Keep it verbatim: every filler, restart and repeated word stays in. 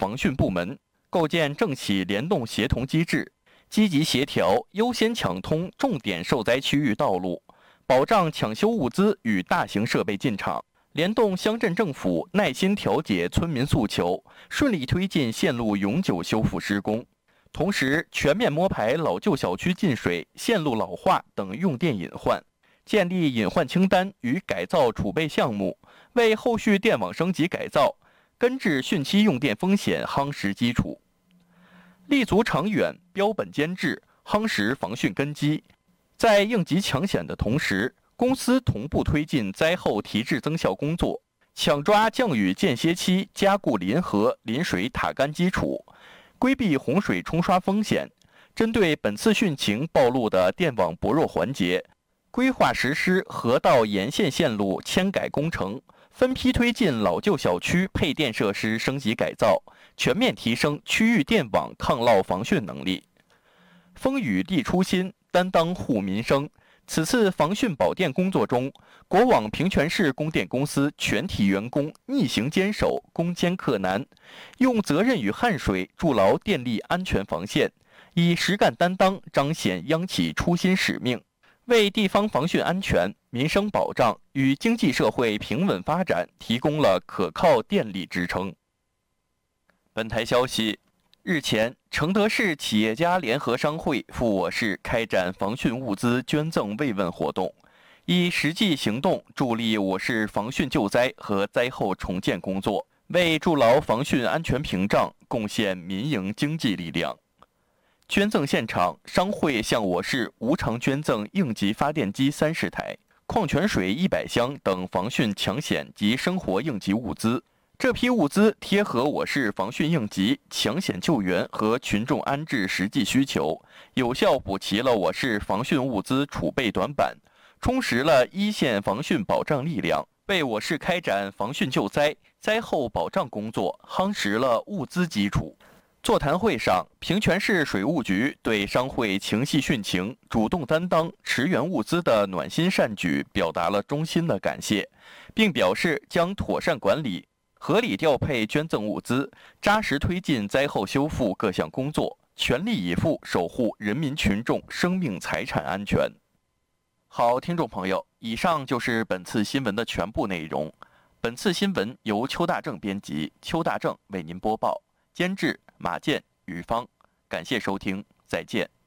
防汛部门，构建政企联动协同机制，积极协调优先抢通重点受灾区域道路，保障抢修物资与大型设备进场，联动乡镇政府耐心调解村民诉求，顺利推进线路永久修复施工。同时，全面摸排老旧小区进水、线路老化等用电隐患，建立隐患清单与改造储备项目，为后续电网升级改造、根治汛期用电风险夯实基础。立足长远，标本兼治，夯实防汛根基。在应急抢险的同时，公司同步推进灾后提质增效工作，抢抓降雨间歇期加固临河临水塔杆基础，规避洪水冲刷风险。针对本次汛情暴露的电网薄弱环节，规划实施河道沿线线路迁改工程，分批推进老旧小区配电设施升级改造，全面提升区域电网抗涝防汛能力。风雨立初心，担当护民生。此次防汛保电工作中，国网平泉市供电公司全体员工逆行坚守，攻坚克难，用责任与汗水筑牢电力安全防线，以实干担当彰显央企初心使命，为地方防汛安全、民生保障与经济社会平稳发展提供了可靠电力支撑。本台消息，日前，承德市企业家联合商会赴我市开展防汛物资捐赠慰问活动，以实际行动助力我市防汛救灾和灾后重建工作，为筑牢防汛安全屏障贡献民营经济力量。捐赠现场，商会向我市无偿捐赠应急发电机三十台、矿泉水一百箱等防汛抢险及生活应急物资。这批物资贴合我市防汛应急、抢险救援和群众安置实际需求，有效补齐了我市防汛物资储备短板，充实了一线防汛保障力量，为我市开展防汛救灾、灾后保障工作夯实了物资基础。座谈会上，平泉市水务局对商会情系汛情、主动担当、驰援物资的暖心善举表达了衷心的感谢，并表示将妥善管理、合理调配捐赠物资，扎实推进灾后修复各项工作，全力以赴守护人民群众生命财产安全。好，听众朋友，以上就是本次新闻的全部内容。本次新闻由邱大正编辑，邱大正为您播报，监制马健、于芳。感谢收听，再见。